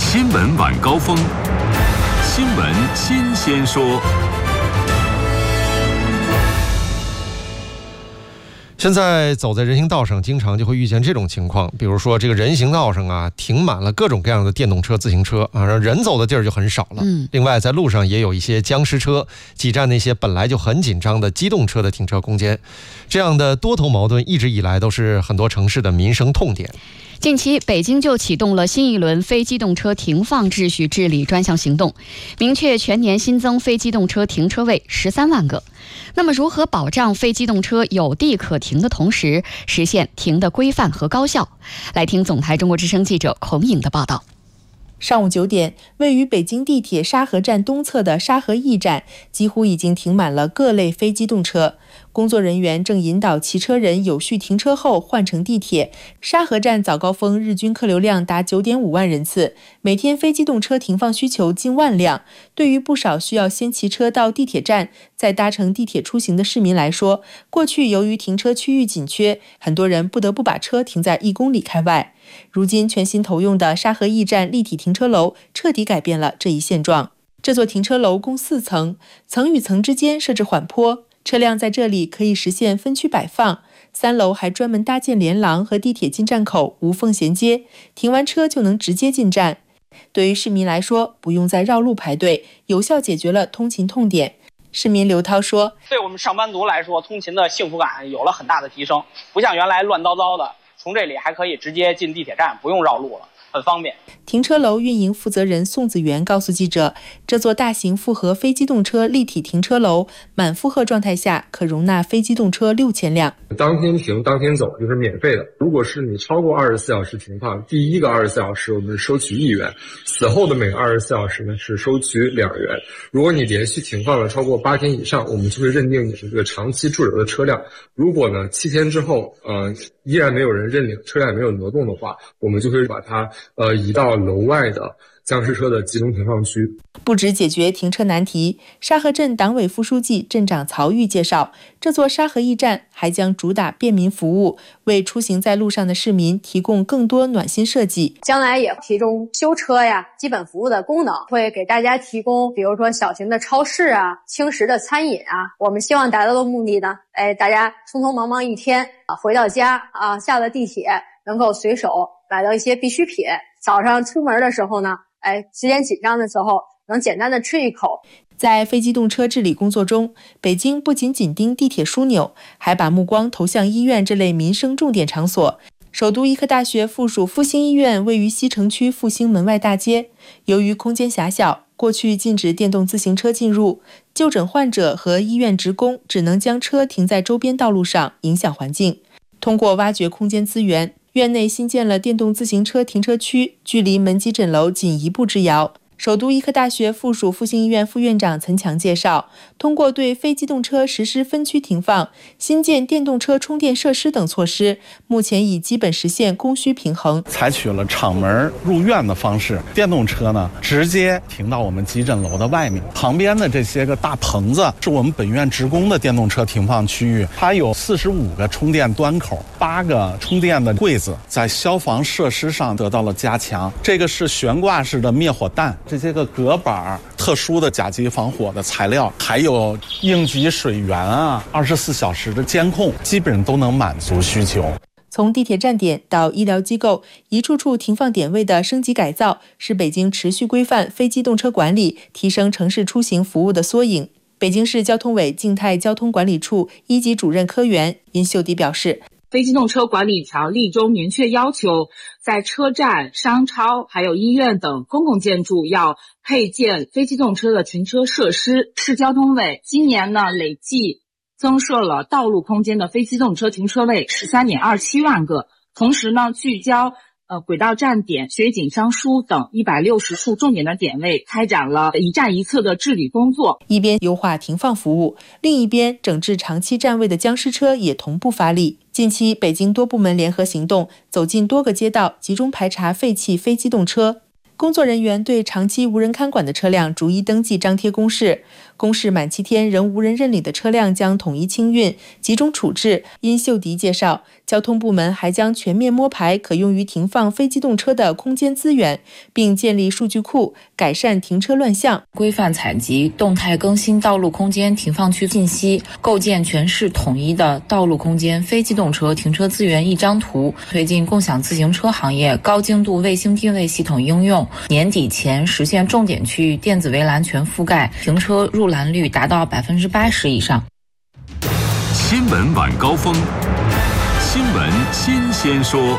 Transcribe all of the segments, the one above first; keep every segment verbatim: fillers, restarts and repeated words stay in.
新闻晚高峰，新闻新鲜说。 现在走在人行道上，经常就会遇见这种情况，比如说这个人行道上啊，停满了各种各样的电动车、自行车啊，人走的地儿就很少了。嗯，另外在路上也有一些僵尸车，挤占那些本来就很紧张的机动车的停车空间。这样的多头矛盾一直以来都是很多城市的民生痛点。 近期，北京就启动了新一轮非机动车停放秩序治理专项行动，明确全年新增非机动车停车位十三万个。那么，如何保障非机动车有地可停的同时，实现停的规范和高效？来听总台中国之声记者孔颖的报道。 上午九点，位于北京地铁沙河站东侧的沙河驿站，几乎已经停满了各类非机动车。工作人员正引导骑车人有序停车后换乘地铁。沙河站早高峰日均客流量达 九点五万人次，每天非机动车停放需求近万辆。对于不少需要先骑车到地铁站再搭乘地铁出行的市民来说，过去由于停车区域紧缺，很多人不得不把车停在一公里开外。如今全新投用的沙河驿站立体停车楼彻底改变了这一现状。这座停车楼共四层，层与层之间设置缓坡，车辆在这里可以实现分区摆放。三楼还专门搭建连廊和地铁进站口无缝衔接，停完车就能直接进站。对于市民来说，不用再绕路排队，有效解决了通勤痛点。市民刘涛说， 对我们上班族来说，通勤的幸福感有了很大的提升，不像原来乱糟糟的，从这里还可以直接进地铁站，不用绕路了，很方便。 停车楼运营负责人宋子元告诉记者，这座大型复合非机动车立体停车楼满负荷状态下可容纳非机动车六千辆， 当天停当天走，就是免费的。如果是你超过二十四小时停放，第一个二十四小时我们收取一元，此后的每个二十四小时呢是收取两元。如果你连续停放了超过八天以上，我们就会认定你是这个长期驻留的车辆。如果呢七天之后呃依然没有人认领，车辆没有挪动的话，我们就会把它呃移到楼外的僵尸车的集中停放区。 不止解决停车难题，沙河镇党委副书记、镇长曹玉介绍，这座沙河驿站还将主打便民服务，为出行在路上的市民提供更多暖心设计。 将来也提供修车呀、基本服务的功能，会给大家提供比如说小型的超市啊、轻食的餐饮啊。我们希望达到的目的呢，哎，大家匆匆忙忙一天啊，回到家啊，下了地铁能够随手买到一些必需品，早上出门的时候呢，哎，时间紧张的时候能简单的吃一口。 在非机动车治理工作中，北京不仅紧盯地铁枢纽，还把目光投向医院这类民生重点场所。首都医科大学附属复兴医院位于西城区复兴门外大街，由于空间狭小，过去禁止电动自行车进入，就诊患者和医院职工只能将车停在周边道路上，影响环境。通过挖掘空间资源，院内新建了电动自行车停车区，距离门急诊楼仅一步之遥。首都医科大学附属复兴医院副院长岑强介绍，通过对非机动车实施分区停放、新建电动车充电设施等措施，目前已基本实现供需平衡。 采取了敞门入院的方式，电动车呢直接停到我们急诊楼的外面，旁边的这些个大棚子是我们本院职工的电动车停放区域，它有四十五个充电端口，八个充电的柜子，在消防设施上得到了加强。这个是悬挂式的灭火弹。这些个隔板、特殊的甲级防火的材料，还有应急水源啊，二十四小时的监控，基本上都能满足需求。 从地铁站点到医疗机构，一处处停放点位的升级改造，是北京持续规范非机动车管理、提升城市出行服务的缩影。北京市交通委静态交通管理处一级主任科员殷秀迪表示， 非机动车管理条例中明确要求，在车站、商超还有医院等公共建筑要配建非机动车的停车设施。市交通委今年呢累计增设了道路空间的非机动车停车位 十三点二七万个，同时呢聚焦呃轨道站点、雪景商书等一百六十处重点的点位，开展了一站一侧的治理工作。 一边优化停放服务，另一边整治长期占位的僵尸车也同步发力。近期，北京多部门联合行动，走进多个街道，集中排查废弃非机动车。工作人员对长期无人看管的车辆逐一登记张贴公示。 公示满七天仍无人认领的车辆将统一清运，集中处置。殷秀迪介绍，交通部门还将全面摸排可用于停放非机动车的空间资源，并建立数据库，改善停车乱象， 规范采集、动态更新道路空间停放区信息，构建全市统一的道路空间非机动车停车资源一张图，推进共享自行车行业高精度卫星定位系统应用，年底前实现重点区域电子围栏全覆盖，停车入栏率达到百分之八十以上。 新闻晚高峰，新闻新鲜说。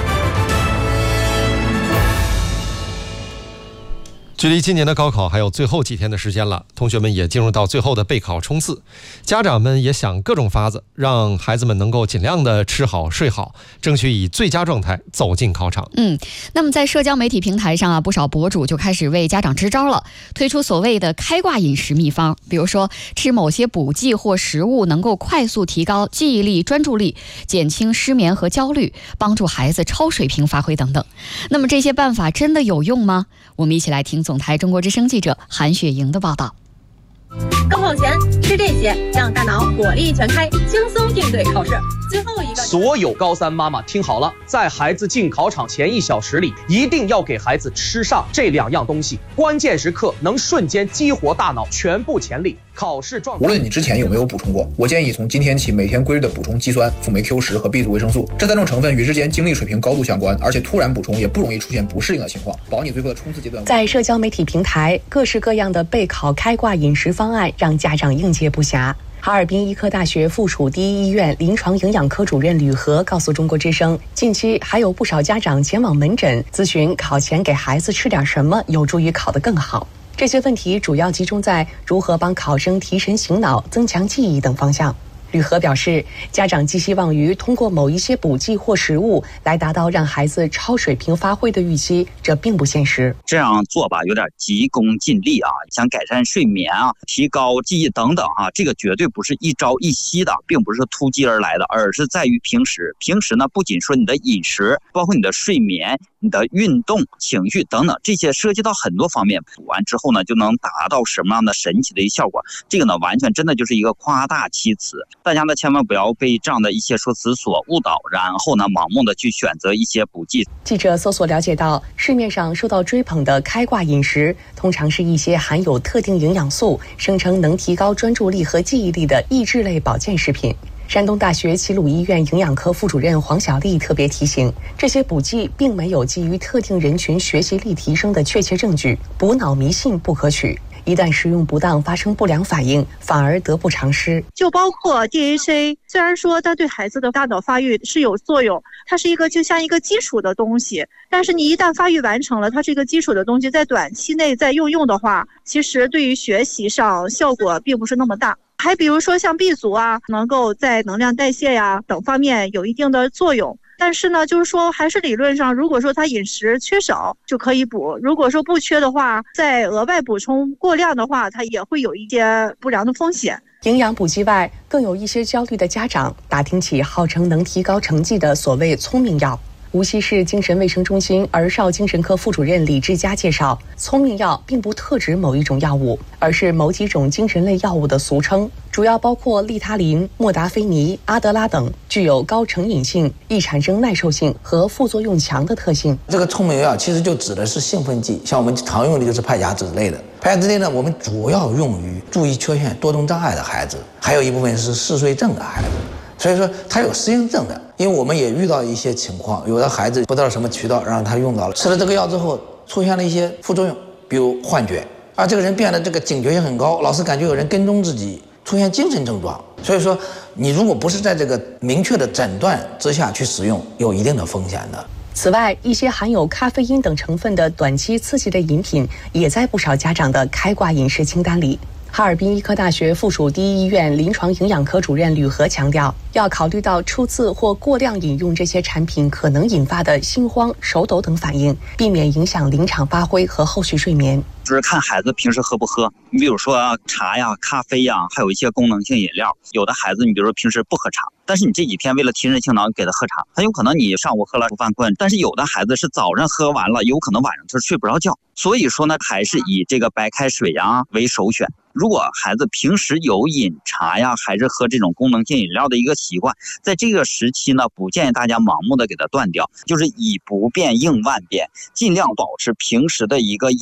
距离今年的高考还有最后几天的时间了，同学们也进入到最后的备考冲刺，家长们也想各种法子，让孩子们能够尽量的吃好睡好，争取以最佳状态走进考场。 嗯，那么在社交媒体平台上啊，不少博主就开始为家长支招了，推出所谓的开挂饮食秘方，比如说吃某些补剂或食物能够快速提高记忆力、专注力，减轻失眠和焦虑，帮助孩子超水平发挥等等。那么这些办法真的有用吗？我们一起来听总台中国之声记者韩雪莹的报道。 高考前吃这些，让大脑火力全开，轻松应对考试。最后一个， 所有高三妈妈听好了，在孩子进考场前一小时里，一定要给孩子吃上这两样东西，关键时刻能瞬间激活大脑全部潜力。考试状态， 无论你之前有没有补充过，我建议从今天起每天规律的补充肌酸、辅酶 Q 十和 B 族维生素，这三种成分与日间精力水平高度相关，而且突然补充也不容易出现不适应的情况，保你最后的冲刺阶段。 在社交媒体平台，各式各样的备考开挂饮食方案让家长应接不暇。哈尔滨医科大学附属第一医院临床营养科主任吕和告诉中国之声，近期还有不少家长前往门诊咨询考前给孩子吃点什么有助于考得更好。这些问题主要集中在如何帮考生提神醒脑、增强记忆等方向。吕和表示，家长寄希望于通过某一些补剂或食物来达到让孩子超水平发挥的预期，这并不现实。 这样做吧，有点急功近利啊，想改善睡眠啊、提高记忆等等啊，这个绝对不是一朝一夕的，并不是突击而来的，而是在于平时。平时呢，不仅说你的饮食，包括你的睡眠、你的运动、情绪等等，这些涉及到很多方面，补完之后呢，就能达到什么样的神奇的一个效果？这个呢，完全真的就是一个夸大其词。大家呢，千万不要被这样的一些说辞所误导，然后呢，盲目的去选择一些补剂。 记者搜索了解到，市面上受到追捧的开挂饮食，通常是一些含有特定营养素，声称能提高专注力和记忆力的益智类保健食品。山东大学齐鲁医院营养科副主任黄小丽特别提醒，这些补剂并没有基于特定人群学习力提升的确切证据，补脑迷信不可取。一旦使用不当，发生不良反应，反而得不偿失。 就包括 D H A， 虽然说它对孩子的大脑发育是有作用，它是一个就像一个基础的东西，但是你一旦发育完成了，它是一个基础的东西，在短期内再用用的话，其实对于学习上效果并不是那么大。还比如说像 B 族啊，能够在能量代谢呀等方面有一定的作用。但是呢，就是说还是理论上，如果说他饮食缺少就可以补，如果说不缺的话，再额外补充过量的话，它也会有一些不良的风险。 营养补剂外，更有一些焦虑的家长打听起号称能提高成绩的所谓聪明药。无锡市精神卫生中心儿少精神科副主任李志佳介绍，聪明药并不特指某一种药物，而是某几种精神类药物的俗称，主要包括利他林、莫达菲尼、阿德拉等，具有高成瘾性、易产生耐受性和副作用强的特性。 这个聪明药其实就指的是兴奋剂，像我们常用的就是派甲酯类的。派甲酯类呢，我们主要用于注意缺陷、多动障碍的孩子，还有一部分是嗜睡症的孩子。所以说他有适应症的，因为我们也遇到一些情况，有的孩子不知道什么渠道让他用到了，吃了这个药之后出现了一些副作用，比如幻觉，而这个人变得这个警觉性很高，老是感觉有人跟踪自己，出现精神症状。所以说你如果不是在这个明确的诊断之下去使用，有一定的风险的。 此外，一些含有咖啡因等成分的短期刺激类饮品也在不少家长的开挂饮食清单里。哈尔滨医科大学附属第一医院临床营养科主任吕和强调，要考虑到初次或过量饮用这些产品可能引发的心慌、手抖等反应，避免影响临场发挥和后续睡眠。 就是看孩子平时喝不喝，你比如说茶呀、咖啡呀，还有一些功能性饮料。有的孩子你比如说平时不喝茶，但是你这几天为了提神醒脑给他喝茶，很有可能你上午喝了犯困，但是有的孩子是早上喝完了，有可能晚上他睡不着觉。所以说呢，还是以这个白开水呀为首选。 如果孩子平时有饮茶呀，还是喝这种功能性饮料的一个习惯，在这个时期呢，不建议大家盲目的给它断掉，就是以不变应万变，尽量保持平时的一个饮